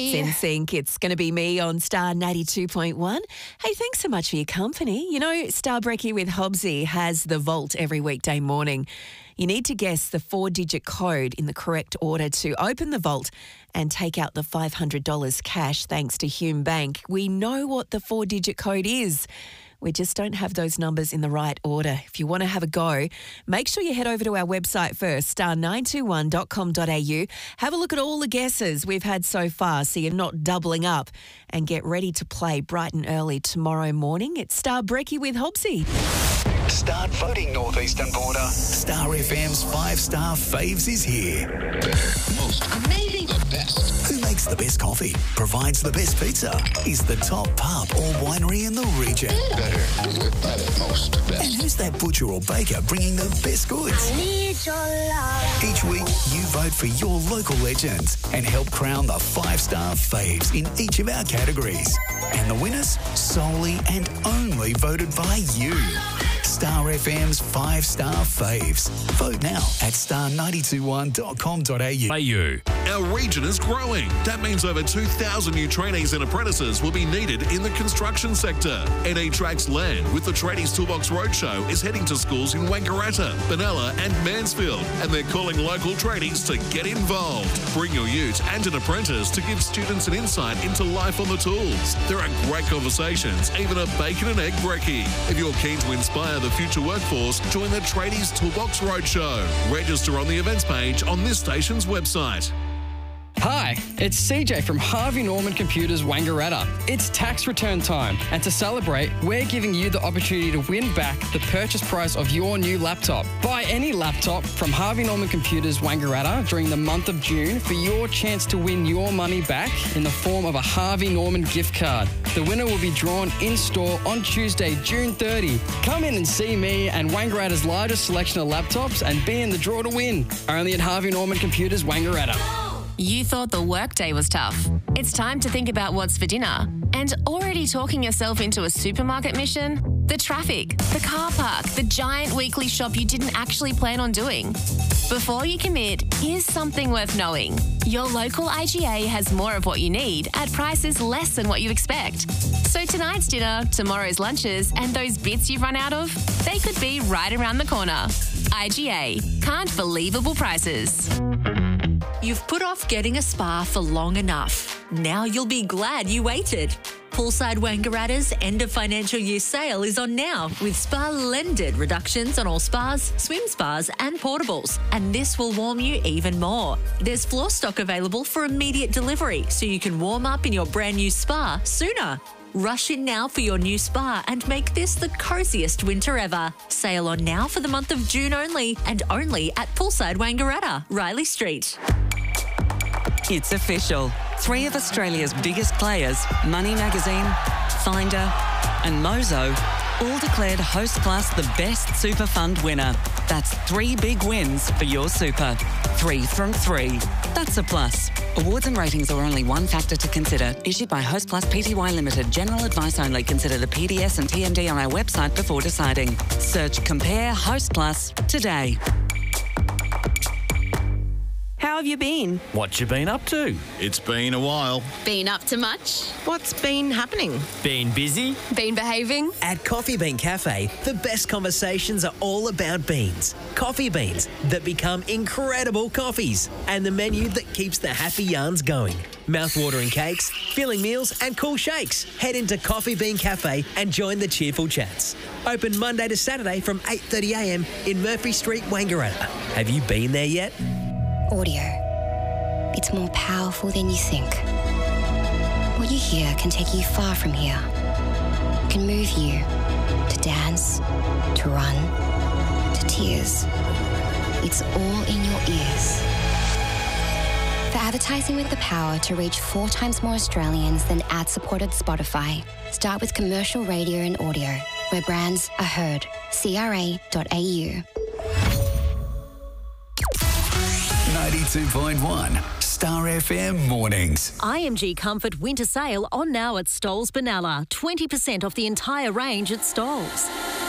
It's in sync. It's going to be me on Star 92.1. Hey, thanks so much for your company. You know, Star Brekkie with Hobbsy has the vault every weekday morning. You need to guess the 4-digit code in the correct order to open the vault and take out the $500 cash thanks to Hume Bank. We know what the 4-digit code is. We just don't have those numbers in the right order. If you want to have a go, make sure you head over to our website first, star921.com.au. Have a look at all the guesses we've had so far so you're not doubling up, and get ready to play bright and early tomorrow morning. It's Star Brekkie with Hobbsy. Start voting, Northeastern Border. Star FM's 5-star faves is here. Most amazing. The best. Who makes the best coffee, provides the best pizza, is the top pub or winery in the region. Better, most, best. And who's that butcher or baker bringing the best goods? I need your love. Each week, you vote for your local legends and help crown the 5-star faves in each of our categories. And the winners, solely and only voted by you. Star FM's 5-star faves. Vote now at star921.com.au. Our region is growing. That means over 2,000 new trainees and apprentices will be needed in the construction sector. NE Tracks Land with the Tradies Toolbox Roadshow is heading to schools in Wangaratta, Benalla and Mansfield, and they're calling local tradies to get involved. Bring your ute and an apprentice to give students an insight into life on the tools. There are great conversations, even a bacon and egg brekkie. If you're keen to inspire the future workforce, join the Tradies Toolbox Roadshow. Register on the events page on this station's website. Hi, it's CJ from Harvey Norman Computers Wangaratta. It's tax return time, and to celebrate, we're giving you the opportunity to win back the purchase price of your new laptop. Buy any laptop from Harvey Norman Computers Wangaratta during the month of June for your chance to win your money back in the form of a Harvey Norman gift card. The winner will be drawn in-store on Tuesday, June 30. Come in and see me and Wangaratta's largest selection of laptops and be in the draw to win. Only at Harvey Norman Computers Wangaratta. You thought the workday was tough. It's time to think about what's for dinner. And already talking yourself into a supermarket mission? The traffic, the car park, the giant weekly shop you didn't actually plan on doing. Before you commit, here's something worth knowing. Your local IGA has more of what you need at prices less than what you expect. So tonight's dinner, tomorrow's lunches, and those bits you've run out of, they could be right around the corner. IGA. Can't believable prices. You've put off getting a spa for long enough. Now you'll be glad you waited. Poolside Wangaratta's end of financial year sale is on now with spa-lended reductions on all spas, swim spas and portables. And this will warm you even more. There's floor stock available for immediate delivery so you can warm up in your brand new spa sooner. Rush in now for your new spa and make this the coziest winter ever. Sale on now for the month of June only, and only at Poolside Wangaratta, Riley Street. It's official. 3 of Australia's biggest players, Money Magazine, Finder and Mozo, all declared Hostplus the best super fund winner. That's 3 big wins for your super. 3 from 3. That's a plus. Awards and ratings are only one factor to consider. Issued by Hostplus Pty Limited. General advice only. Consider the PDS and TMD on our website before deciding. Search Compare Hostplus today. How have you been? What you been up to? It's been a while. Been up to much? What's been happening? Been busy? Been behaving? At Coffee Bean Cafe, the best conversations are all about beans. Coffee beans that become incredible coffees. And the menu that keeps the happy yarns going. Mouth-watering cakes, filling meals and cool shakes. Head into Coffee Bean Cafe and join the cheerful chats. Open Monday to Saturday from 8:30am in Murphy Street, Wangaratta. Have you been there yet? Audio. It's more powerful than you think. What you hear can take you far from here. It can move you to dance, to run, to tears. It's all in your ears. For advertising with the power to reach 4 times more Australians than ad-supported Spotify, start with commercial radio and audio, where brands are heard. CRA.au. 92.1 Star FM Mornings. IMG Comfort winter sale on now at Stoles Benalla. 20% off the entire range at Stoles.